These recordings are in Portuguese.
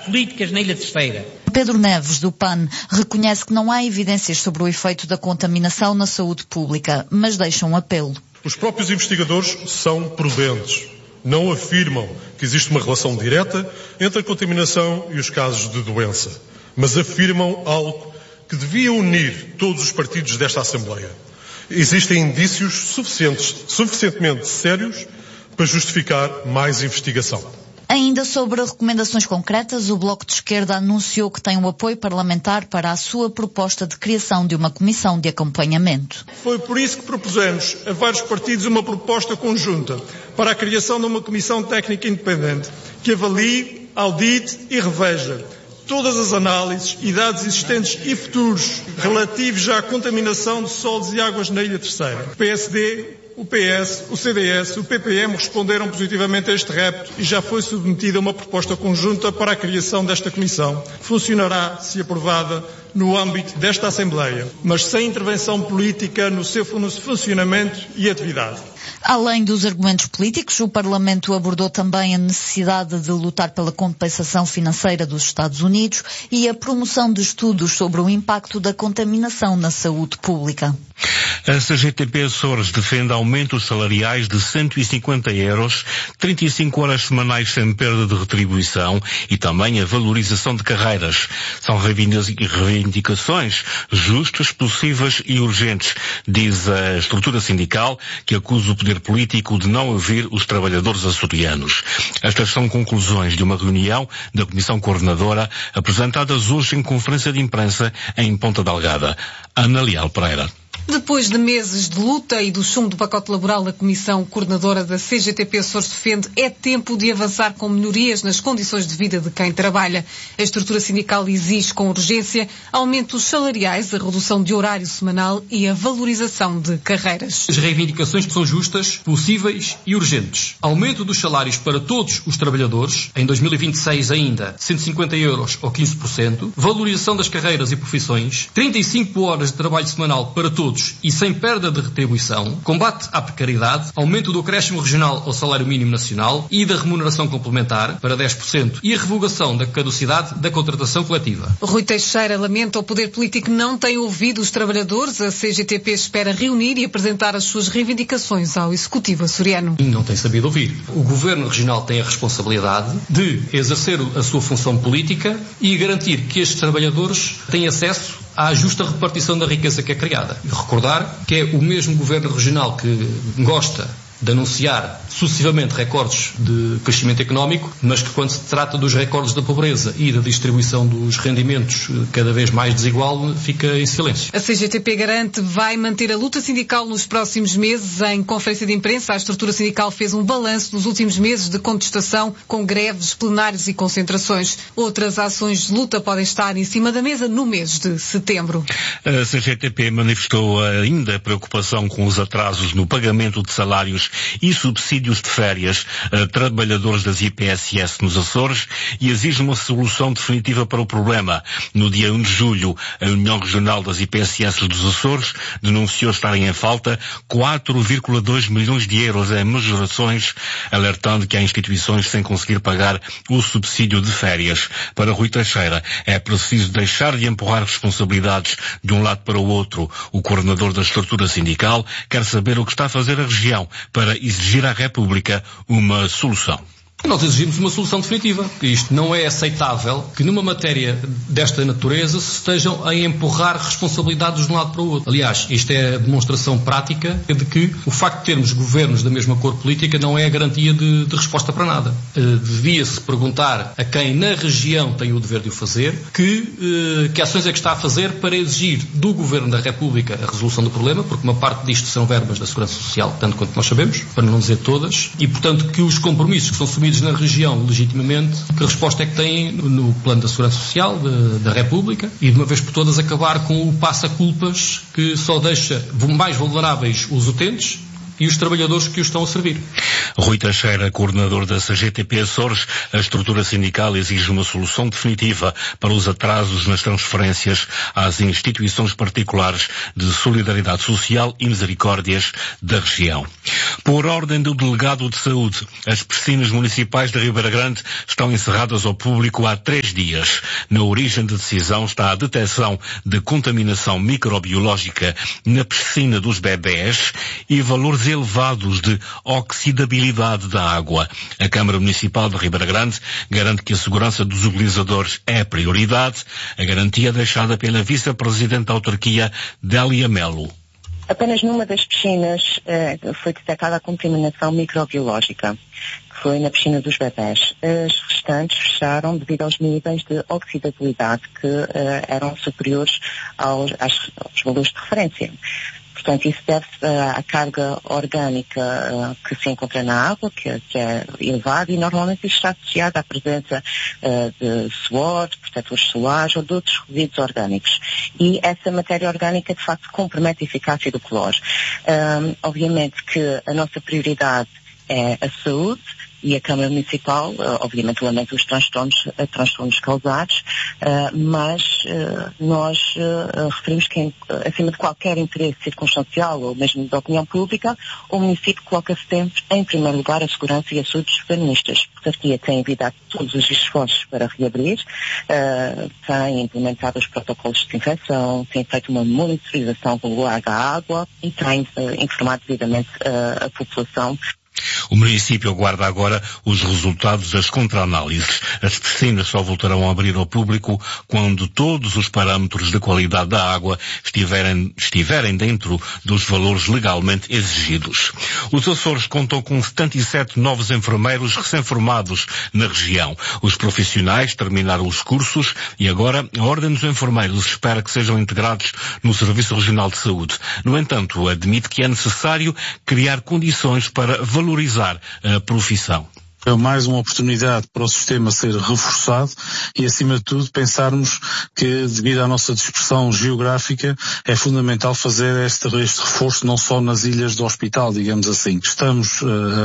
políticas na Ilha Terceira. Pedro Neves, do PAN, reconhece que não há evidências sobre o efeito da contaminação na saúde pública, mas deixa um apelo. Os próprios investigadores são prudentes. Não afirmam que existe uma relação direta entre a contaminação e os casos de doença, mas afirmam algo que devia unir todos os partidos desta Assembleia. Existem indícios suficientemente sérios para justificar mais investigação. Ainda sobre recomendações concretas, o Bloco de Esquerda anunciou que tem o apoio parlamentar para a sua proposta de criação de uma comissão de acompanhamento. Foi por isso que propusemos a vários partidos uma proposta conjunta para a criação de uma comissão técnica independente que avalie, audite e reveja todas as análises e dados existentes e futuros relativos à contaminação de solos e águas na Ilha Terceira. O PSD, o PS, o CDS, o PPM responderam positivamente a este repto e já foi submetida uma proposta conjunta para a criação desta comissão. Funcionará, se aprovada, no âmbito desta Assembleia, mas sem intervenção política no seu funcionamento e atividade. Além dos argumentos políticos, o Parlamento abordou também a necessidade de lutar pela compensação financeira dos Estados Unidos e a promoção de estudos sobre o impacto da contaminação na saúde pública. A CGTP Açores defende aumentos salariais de 150 euros, 35 horas semanais sem perda de retribuição e também a valorização de carreiras. São reivindicações justas, possíveis e urgentes, diz a estrutura sindical, que acusa o poder político de não ouvir os trabalhadores açorianos. Estas são conclusões de uma reunião da Comissão Coordenadora, apresentadas hoje em conferência de imprensa em Ponta Delgada. Ana Leal Pereira. Depois de meses de luta e do chumbo do pacote laboral da Comissão Coordenadora da CGTP Açores defende, é tempo de avançar com melhorias nas condições de vida de quem trabalha. A estrutura sindical exige com urgência aumentos salariais, a redução de horário semanal e a valorização de carreiras. As reivindicações são justas, possíveis e urgentes. Aumento dos salários para todos os trabalhadores, em 2026 ainda 150 euros ou 15%, valorização das carreiras e profissões, 35 horas de trabalho semanal para todos e sem perda de retribuição, combate à precariedade, aumento do acréscimo regional ao salário mínimo nacional e da remuneração complementar para 10% e a revogação da caducidade da contratação coletiva. Rui Teixeira lamenta o poder político não tem ouvido os trabalhadores. A CGTP espera reunir e apresentar as suas reivindicações ao Executivo açoriano. E não tem sabido ouvir. O Governo Regional tem a responsabilidade de exercer a sua função política e garantir que estes trabalhadores têm acesso à justa repartição da riqueza que é criada. E recordar que é o mesmo Governo Regional que gosta de anunciar sucessivamente recordes de crescimento económico, mas que quando se trata dos recordes da pobreza e da distribuição dos rendimentos cada vez mais desigual, fica em silêncio. A CGTP garante vai manter a luta sindical nos próximos meses. Em conferência de imprensa, a estrutura sindical fez um balanço dos últimos meses de contestação, com greves, plenários e concentrações. Outras ações de luta podem estar em cima da mesa no mês de setembro. A CGTP manifestou ainda preocupação com os atrasos no pagamento de salários e subsídios de férias a trabalhadores das IPSS nos Açores e exige uma solução definitiva para o problema. No dia 1 de julho, a União Regional das IPSS dos Açores denunciou estarem em falta 4,2 milhões de euros em majorações, alertando que há instituições sem conseguir pagar o subsídio de férias. Para Rui Teixeira, é preciso deixar de empurrar responsabilidades de um lado para o outro. O coordenador da estrutura sindical quer saber o que está a fazer a região para exigir à República uma solução. Nós exigimos uma solução definitiva. Isto não é aceitável que numa matéria desta natureza se estejam a empurrar responsabilidades de um lado para o outro. Aliás, isto é a demonstração prática de que o facto de termos governos da mesma cor política não é a garantia de resposta para nada. Devia-se perguntar a quem na região tem o dever de o fazer que ações é que está a fazer para exigir do Governo da República a resolução do problema, porque uma parte disto são verbas da Segurança Social, tanto quanto nós sabemos, para não dizer todas, e portanto que os compromissos que são assumidos na região legitimamente, que resposta é que têm no plano da Segurança Social da República e de uma vez por todas acabar com o passa-culpas que só deixa mais vulneráveis os utentes e os trabalhadores que os estão a servir. Rui Teixeira, coordenador da CGTP Açores, a estrutura sindical exige uma solução definitiva para os atrasos nas transferências às instituições particulares de solidariedade social e misericórdias da região. Por ordem do delegado de saúde, as piscinas municipais de Ribeira Grande estão encerradas ao público há 3 dias. Na origem da decisão está a detecção de contaminação microbiológica na piscina dos bebés e valores elevados de oxidabilidade da água. A Câmara Municipal de Ribeira Grande garante que a segurança dos utilizadores é a prioridade, a garantia deixada pela vice-presidente da autarquia, Délia Melo. Apenas numa das piscinas foi detectada a contaminação microbiológica, que foi na piscina dos bebés. As restantes fecharam devido aos níveis de oxidabilidade que eram superiores aos valores de referência. Portanto, isso deve-se à carga orgânica que se encontra na água, que é elevada, e normalmente isso está associado à presença de suor, de protetores solares ou de outros resíduos orgânicos. E essa matéria orgânica, de facto, compromete a eficácia do cloro. Obviamente que a nossa prioridade é a saúde, e a Câmara Municipal, obviamente, lamenta os transtornos causados, mas nós referimos que, acima de qualquer interesse circunstancial ou mesmo da opinião pública, o município coloca sempre, em primeiro lugar, a segurança e a saúde dos protagonistas. A Autarquia tem evitado todos os esforços para reabrir, tem implementado os protocolos de desinfecção, tem feito uma monitorização regular da água e tem informado devidamente a população. O município aguarda agora os resultados das contraanálises. As piscinas só voltarão a abrir ao público quando todos os parâmetros de qualidade da água estiverem dentro dos valores legalmente exigidos. Os Açores contam com 77 novos enfermeiros recém-formados na região. Os profissionais terminaram os cursos e agora a Ordem dos Enfermeiros espera que sejam integrados no Serviço Regional de Saúde. No entanto, admite que é necessário criar condições para valorizar a profissão. É mais uma oportunidade para o sistema ser reforçado e, acima de tudo, pensarmos que, devido à nossa dispersão geográfica, é fundamental fazer este reforço não só nas ilhas do hospital, digamos assim. Estamos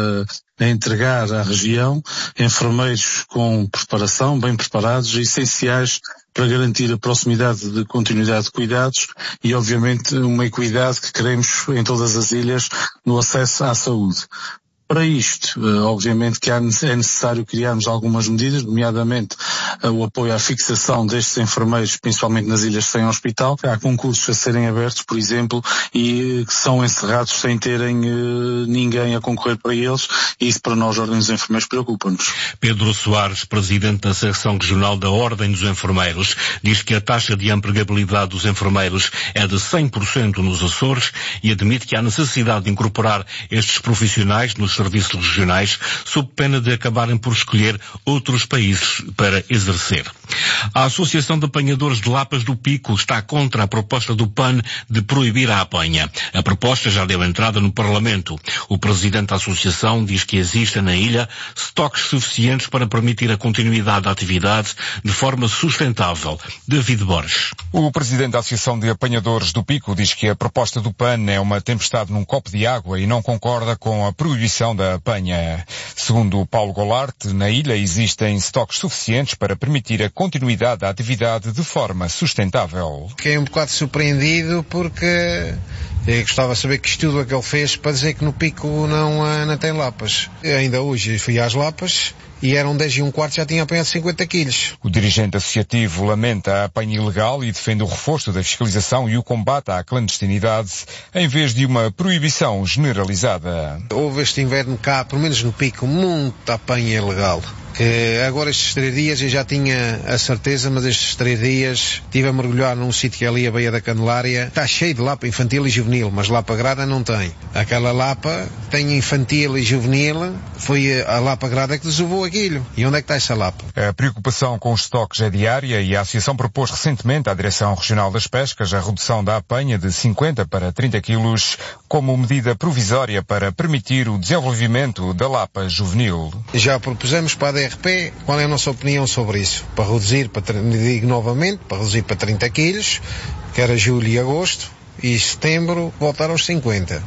a entregar à região enfermeiros com preparação, bem preparados e essenciais para garantir a proximidade de continuidade de cuidados e, obviamente, uma equidade que queremos em todas as ilhas no acesso à saúde. Para isto, obviamente que é necessário criarmos algumas medidas, nomeadamente o apoio à fixação destes enfermeiros, principalmente nas ilhas sem hospital. Há concursos a serem abertos, por exemplo, e que são encerrados sem terem ninguém a concorrer para eles, e isso para nós, a Ordem dos Enfermeiros, preocupa-nos. Pedro Soares, presidente da Secção Regional da Ordem dos Enfermeiros, diz que a taxa de empregabilidade dos enfermeiros é de 100% nos Açores e admite que há necessidade de incorporar estes profissionais nos serviços regionais, sob pena de acabarem por escolher outros países para exercer. A Associação de Apanhadores de Lapas do Pico está contra a proposta do PAN de proibir a apanha. A proposta já deu entrada no Parlamento. O presidente da associação diz que existem na ilha estoques suficientes para permitir a continuidade da atividade de forma sustentável. David Borges. O presidente da Associação de Apanhadores do Pico diz que a proposta do PAN é uma tempestade num copo de água e não concorda com a proibição da apanha. Segundo Paulo Goulart, na ilha existem estoques suficientes para permitir a continuidade da atividade de forma sustentável. Fiquei um bocado surpreendido porque eu gostava de saber que estudo é que ele fez para dizer que no Pico não tem lapas. Ainda hoje fui às lapas e eram 10 1/4, já tinha apanhado 50 quilos. O dirigente associativo lamenta a apanha ilegal e defende o reforço da fiscalização e o combate à clandestinidade, em vez de uma proibição generalizada. Houve este inverno cá, pelo menos no Pico, muita apanha ilegal. Agora estes 3 dias eu já tinha a certeza, mas estes 3 dias estive a mergulhar num sítio que é ali a Baía da Candelária. Está cheio de lapa infantil e juvenil, mas lapa grada não tem. Aquela lapa tem infantil e juvenil, foi a lapa grada que desovou aquilo. E onde é que está essa lapa? A preocupação com os estoques é diária e a Associação propôs recentemente à Direção Regional das Pescas a redução da apanha de 50 para 30 quilos como medida provisória para permitir o desenvolvimento da lapa juvenil. Já propusemos para a DRP qual é a nossa opinião sobre isso. Para reduzir, digo novamente, para reduzir para 30 quilos, que era julho e agosto, e setembro voltar aos 50.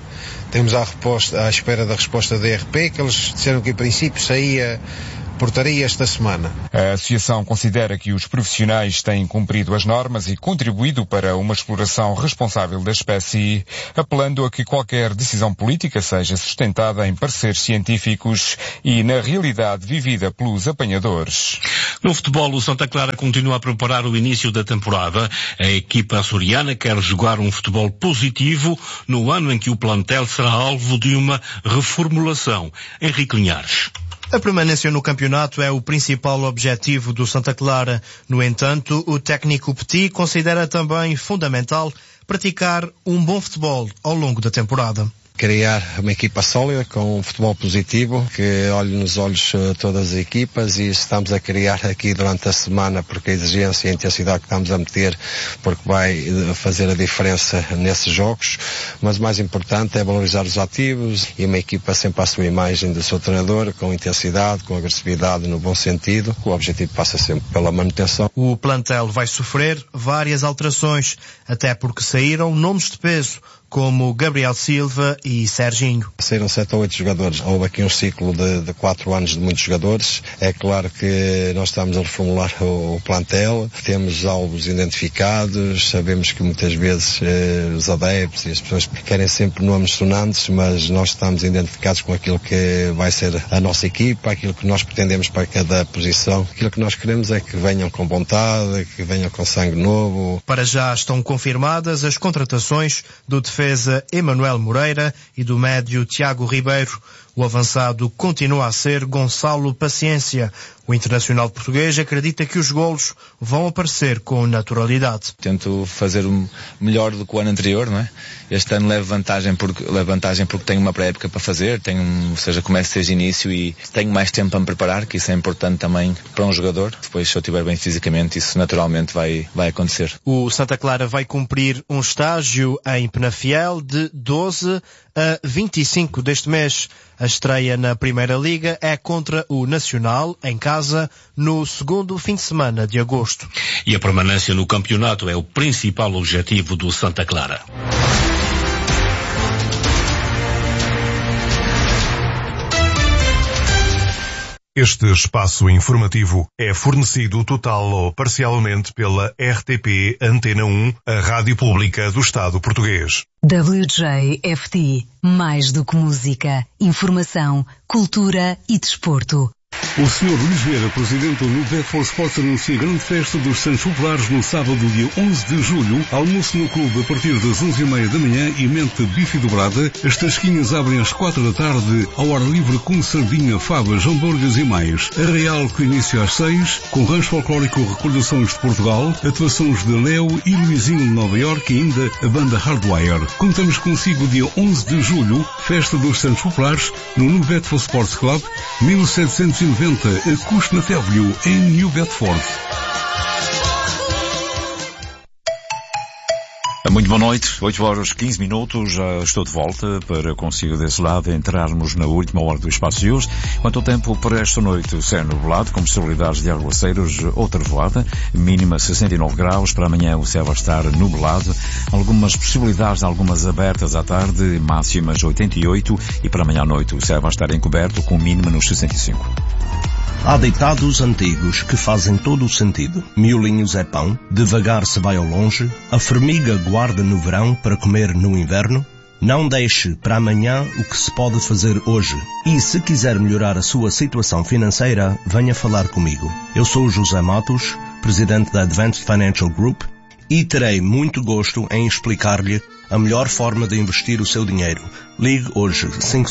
Temos à espera da resposta da DRP, que eles disseram que em princípio saía portaria esta semana. A associação considera que os profissionais têm cumprido as normas e contribuído para uma exploração responsável da espécie, apelando a que qualquer decisão política seja sustentada em pareceres científicos e na realidade vivida pelos apanhadores. No futebol, o Santa Clara continua a preparar o início da temporada. A equipa açoriana quer jogar um futebol positivo no ano em que o plantel será alvo de uma reformulação. Henrique Linhares. A permanência no campeonato é o principal objetivo do Santa Clara. No entanto, o técnico Petit considera também fundamental praticar um bom futebol ao longo da temporada. Criar uma equipa sólida, com um futebol positivo, que olhe nos olhos todas as equipas, e estamos a criar aqui durante a semana, porque a exigência e a intensidade que estamos a meter, porque vai fazer a diferença nesses jogos, mas o mais importante é valorizar os ativos e uma equipa sempre à sua imagem do seu treinador, com intensidade, com agressividade no bom sentido. O objetivo passa sempre pela manutenção. O plantel vai sofrer várias alterações, até porque saíram nomes de peso, como Gabriel Silva e Serginho. Saíram 7 ou 8 jogadores. Houve aqui um ciclo de 4 anos de muitos jogadores. É claro que nós estamos a reformular o plantel, temos alvos identificados, sabemos que muitas vezes os adeptos e as pessoas querem sempre nomes sonantes, mas nós estamos identificados com aquilo que vai ser a nossa equipa, aquilo que nós pretendemos para cada posição. Aquilo que nós queremos é que venham com vontade, que venham com sangue novo. Para já estão confirmadas as contratações do defesa Emanuel Moreira e do médio Tiago Ribeiro. O avançado continua a ser Gonçalo Paciência. O internacional português acredita que os golos vão aparecer com naturalidade. Tento fazer o melhor do que o ano anterior, não é? Este ano levo vantagem porque tenho uma pré-época para fazer, começo desde início e tenho mais tempo para me preparar, que isso é importante também para um jogador. Depois, se eu estiver bem fisicamente, isso naturalmente vai acontecer. O Santa Clara vai cumprir um estágio em Penafiel de 12 a 25 deste mês. A estreia na Primeira Liga é contra o Nacional, em casa, no segundo fim de semana de agosto. E a permanência no campeonato é o principal objetivo do Santa Clara. Este espaço informativo é fornecido total ou parcialmente pela RTP Antena 1, a Rádio Pública do Estado Português. WJFT, mais do que música, informação, cultura e desporto. O Sr. Luís Vieira, presidente do Nubet for Sports, anuncia grande festa dos Santos Populares no sábado, dia 11 de julho. Almoço no clube a partir das 11h30 da manhã e mente bife dobrada. As tasquinhas abrem às 4 da tarde, ao ar livre com sardinha, favas, hambúrgueres e mais. Arraial que inicia às 6, com rancho folclórico Recordações de Portugal, atuações de Léo e Luizinho de Nova Iorque e ainda a banda Hardwire. Contamos consigo dia 11 de julho, festa dos Santos Populares, no Nubet for Sports Club, 1790, a Cusna Avenue, em New Bedford. Muito boa noite, 8h15, já estou de volta para consigo desse lado entrarmos na última hora do espaço de hoje. Quanto ao tempo para esta noite, céu nublado, com possibilidades de aguaceiros ou trovoada, mínima 69 graus, para amanhã o céu vai estar nublado, algumas possibilidades, algumas abertas à tarde, máximas 88, e para amanhã à noite o céu vai estar encoberto com mínima nos 65. Há ditados antigos que fazem todo o sentido. Miolinhos é pão, devagar se vai ao longe, a formiga guarda no verão para comer no inverno. Não deixe para amanhã o que se pode fazer hoje. E se quiser melhorar a sua situação financeira, venha falar comigo. Eu sou José Matos, presidente da Advanced Financial Group, e terei muito gosto em explicar-lhe a melhor forma de investir o seu dinheiro. Ligue hoje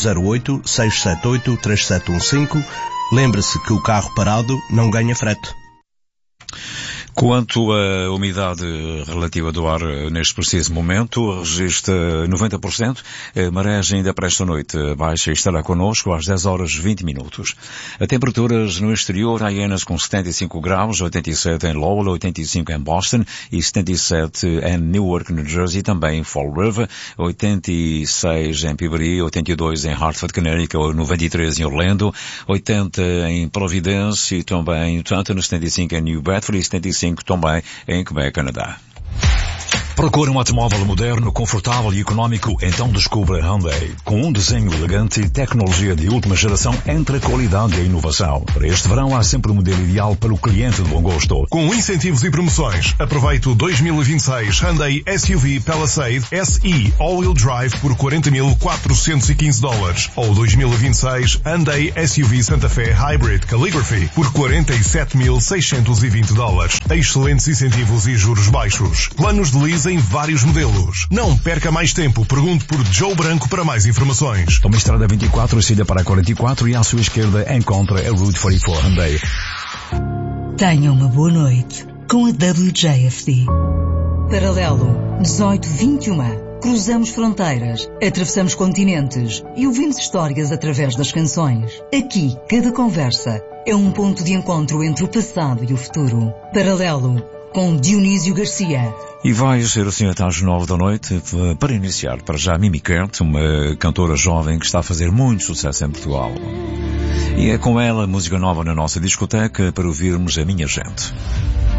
508-678-3715. Lembre-se que o carro parado não ganha frete. Quanto à umidade relativa do ar neste preciso momento, registra 90%. A maré ainda para esta noite baixa e estará connosco às 10h20. A temperaturas no exterior, Hyannis com 75 graus, 87 em Lowell, 85 em Boston e 77 em Newark, New Jersey, também em Fall River, 86 em Peabody, 82 em Hartford, Connecticut, 93 em Orlando, 80 em Providence e também tanto no 75 em New Bedford e 75 também em Quebec, Canadá. Procura um automóvel moderno, confortável e económico? Então descubra Hyundai. Com um desenho elegante e tecnologia de última geração entre a qualidade e a inovação. Para este verão há sempre o modelo ideal para o cliente de bom gosto. Com incentivos e promoções, aproveite o 2026 Hyundai SUV Palisade SE All-Wheel Drive por $40.415 ou 2026 Hyundai SUV Santa Fe Hybrid Calligraphy por $47.620. Excelentes incentivos e juros baixos. Planos de lease em vários modelos. Não perca mais tempo. Pergunte por Joe Branco para mais informações. Toma a estrada 24, saída para a 44 e à sua esquerda encontra a Route 44 Hyundai. Tenha uma boa noite com a WJFD. Paralelo 1821. Cruzamos fronteiras, atravessamos continentes e ouvimos histórias através das canções. Aqui, cada conversa é um ponto de encontro entre o passado e o futuro. Paralelo com Dionísio Garcia. E vai ser assim até às 9 da noite, para iniciar, para já, Mimi Kert, uma cantora jovem que está a fazer muito sucesso em Portugal. E é com ela música nova na nossa discoteca para ouvirmos A Minha Gente.